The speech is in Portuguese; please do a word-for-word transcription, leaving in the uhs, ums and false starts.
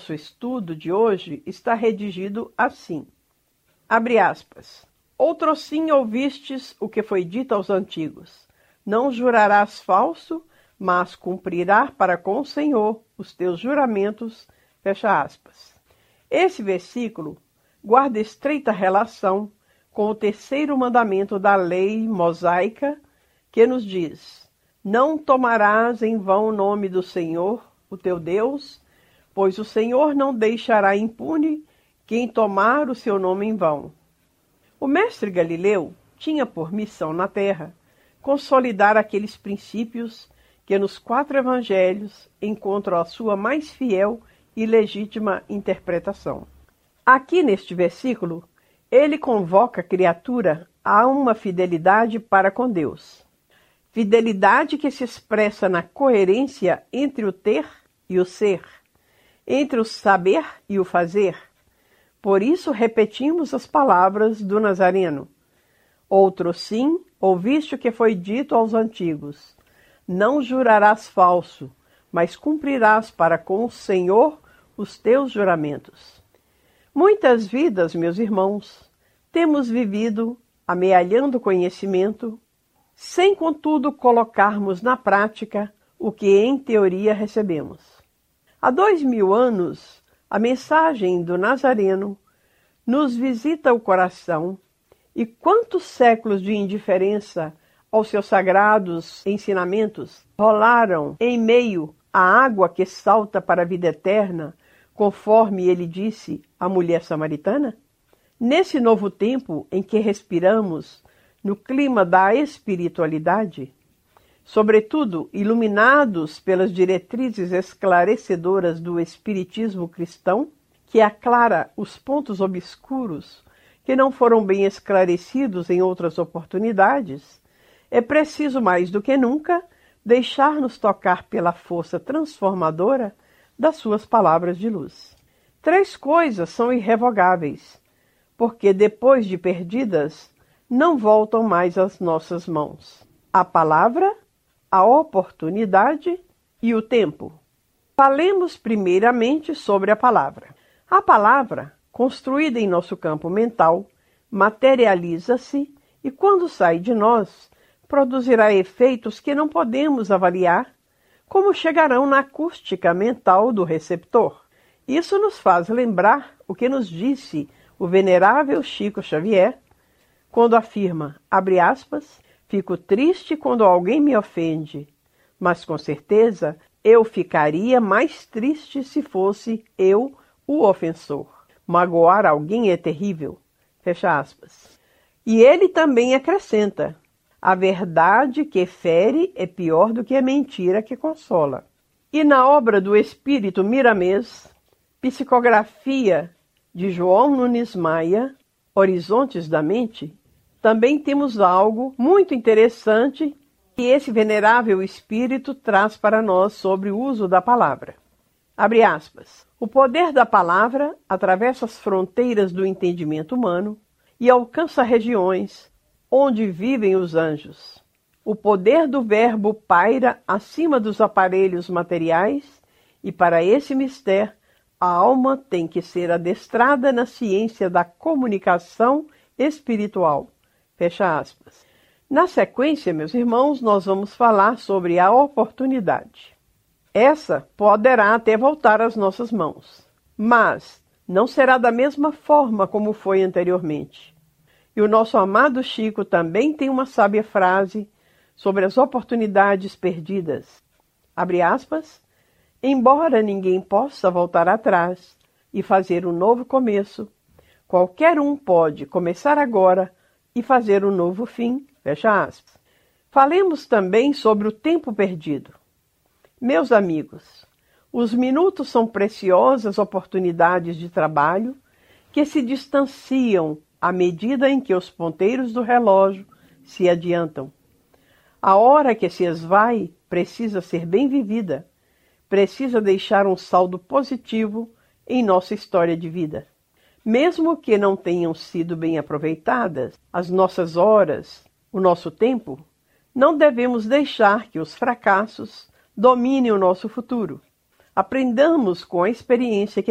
Nosso estudo de hoje está redigido assim. Abre aspas. Outrossim ouvistes o que foi dito aos antigos. Não jurarás falso, mas cumprirás para com o Senhor os teus juramentos. Fecha aspas. Esse versículo guarda estreita relação com o terceiro mandamento da lei mosaica, que nos diz: não tomarás em vão o nome do Senhor, o teu Deus, pois o Senhor não deixará impune quem tomar o seu nome em vão. O mestre Galileu tinha por missão na Terra consolidar aqueles princípios que nos quatro evangelhos encontram a sua mais fiel e legítima interpretação. Aqui neste versículo, ele convoca a criatura a uma fidelidade para com Deus. Fidelidade que se expressa na coerência entre o ter e o ser, entre o saber e o fazer. Por isso repetimos as palavras do Nazareno. Outrossim, ouviste o que foi dito aos antigos. Não jurarás falso, mas cumprirás para com o Senhor os teus juramentos. Muitas vidas, meus irmãos, temos vivido amealhando conhecimento, sem contudo colocarmos na prática o que em teoria recebemos. Há dois mil anos, a mensagem do Nazareno nos visita o coração, e quantos séculos de indiferença aos seus sagrados ensinamentos rolaram em meio à água que salta para a vida eterna, conforme ele disse à mulher samaritana? Nesse novo tempo em que respiramos no clima da espiritualidade, sobretudo iluminados pelas diretrizes esclarecedoras do espiritismo cristão, que aclara os pontos obscuros que não foram bem esclarecidos em outras oportunidades, é preciso mais do que nunca deixar-nos tocar pela força transformadora das suas palavras de luz. Três coisas são irrevogáveis, porque depois de perdidas, não voltam mais às nossas mãos: a palavra, a oportunidade e o tempo. Falemos primeiramente sobre a palavra. A palavra, construída em nosso campo mental, materializa-se e, quando sai de nós, produzirá efeitos que não podemos avaliar, como chegarão na acústica mental do receptor. Isso nos faz lembrar o que nos disse o venerável Chico Xavier, quando afirma, abre aspas, fico triste quando alguém me ofende, mas com certeza eu ficaria mais triste se fosse eu o ofensor. Magoar alguém é terrível. Fecha aspas. E ele também acrescenta, a verdade que fere é pior do que a mentira que consola. E na obra do espírito Miramês, psicografia de João Nunes Maia, Horizontes da Mente, também temos algo muito interessante que esse venerável espírito traz para nós sobre o uso da palavra. Abre aspas. O poder da palavra atravessa as fronteiras do entendimento humano e alcança regiões onde vivem os anjos. O poder do verbo paira acima dos aparelhos materiais e, para esse mistério, a alma tem que ser adestrada na ciência da comunicação espiritual. Fecha aspas. Na sequência, meus irmãos, nós vamos falar sobre a oportunidade. Essa poderá até voltar às nossas mãos, mas não será da mesma forma como foi anteriormente. E o nosso amado Chico também tem uma sábia frase sobre as oportunidades perdidas. Abre aspas, embora ninguém possa voltar atrás e fazer um novo começo, qualquer um pode começar agora e fazer um novo fim. Fecha aspas. Falemos também sobre o tempo perdido. Meus amigos, os minutos são preciosas oportunidades de trabalho que se distanciam à medida em que os ponteiros do relógio se adiantam. A hora que se esvai precisa ser bem vivida, precisa deixar um saldo positivo em nossa história de vida. Mesmo que não tenham sido bem aproveitadas, as nossas horas, o nosso tempo, não devemos deixar que os fracassos dominem o nosso futuro. Aprendamos com a experiência que